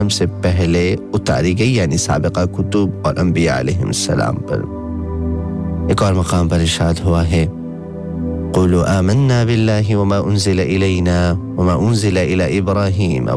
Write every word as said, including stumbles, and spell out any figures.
से पहले उतारी गई यानी साबिका कुतुब और अंबिया अलैहिस्सलाम पर। एक और मकाम पर इरशाद हुआ है क़ुलू आमन्ना बिल्लाहि वमा उन्ज़िला इलैना वमा उन्ज़िला इला इब्राहीम